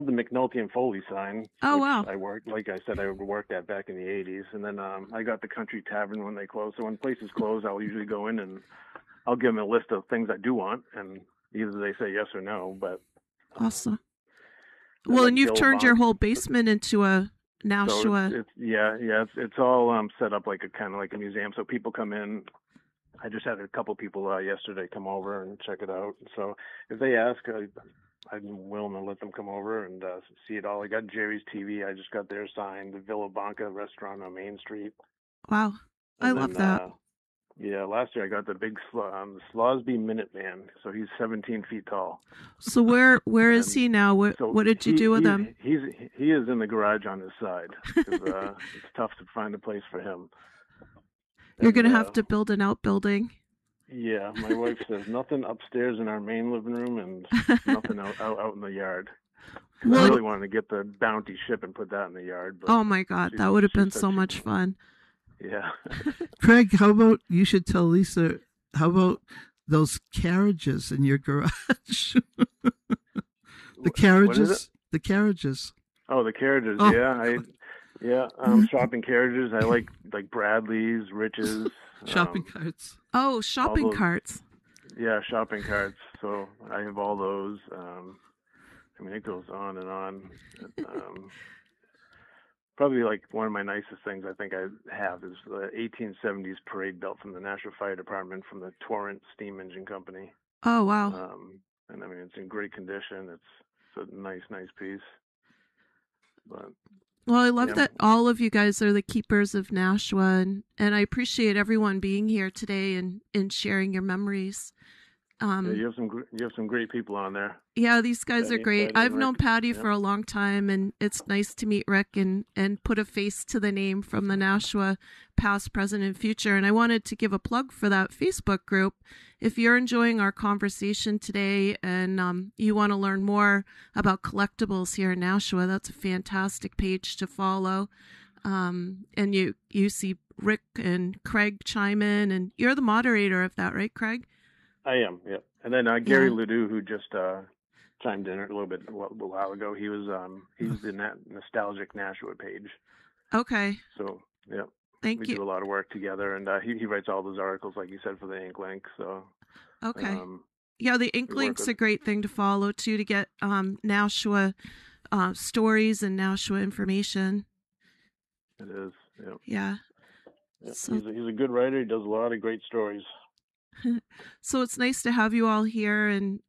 the McNulty and Foley sign, Oh, which wow. I worked, like I said, I worked at back in the 80s. And then I got the Country Tavern when they closed. So when places close, I'll usually go in and I'll give them a list of things I do want, and either they say yes or no. But Awesome. I Well, got and you've turned your Billabong. whole basement into a So Nashua. it's all set up like a kind of like a museum. So people come in. I just had a couple people yesterday come over and check it out. So if they ask, I'm willing to let them come over and see it all. I got Jerry's TV. I just got their sign. The Villa Banca restaurant on Main Street. Wow. I And love then, that. last year I got the big Slosby Minuteman. So he's 17 feet tall. So where is And he now? so What did you do with him? he is in the garage on his side. 'Cause, it's tough to find a place for him. You're going to have to build an outbuilding. Yeah, my wife says nothing upstairs in our main living room and nothing out in the yard. I really wanted to get the Bounty ship and put that in the yard. But oh my God, that would have been so much fun. Yeah. Craig, how about you should tell Lisa, how about those carriages in your garage? The carriages. The carriages. Oh, the carriages. Oh. Yeah. Shopping carriages. I like Bradley's, Rich's. Shopping carts. Oh, shopping carts. Yeah, shopping carts. So I have all those. It goes on and on. Probably like one of my nicest things I think I have is the 1870s parade belt from the National Fire Department from the Torrent Steam Engine Company. Oh, wow. And it's in great condition. It's a nice piece. But well, I love that all of you guys are the keepers of Nashua, and I appreciate everyone being here today and sharing your memories. You have some great people on there. Yeah, these guys are great. I've known Patty for a long time, and it's nice to meet Rick and put a face to the name from the Nashua past, present, and future. And I wanted to give a plug for that Facebook group. If you're enjoying our conversation today and you want to learn more about collectibles here in Nashua, that's a fantastic page to follow. And you see Rick and Craig chime in, and you're the moderator of that, right, Craig? I am, yeah. And then Gary Ledoux, who just chimed in a little while ago, he's in that Nostalgic Nashua page. Okay. So, yeah. Thank you. We do a lot of work together, and he writes all those articles, like you said, for the Ink Link. So. Okay. Yeah, the Ink Link's a great thing to follow too, to get Nashua stories and Nashua information. It is. Yeah. So, he's a good writer. He does a lot of great stories. So it's nice to have you all here, and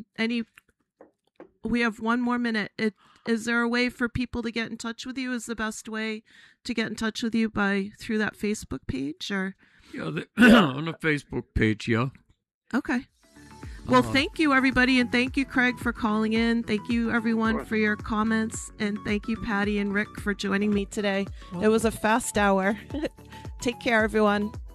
we have one more minute. Is there a way for people to get in touch with you? Is the best way to get in touch with you through that Facebook page, or? Yeah, on the Facebook page, yeah. Okay. Well, thank you, everybody, and thank you, Craig, for calling in. Thank you, everyone, for your comments, and thank you, Patty and Rick, for joining me today. It was a fast hour. Take care, everyone.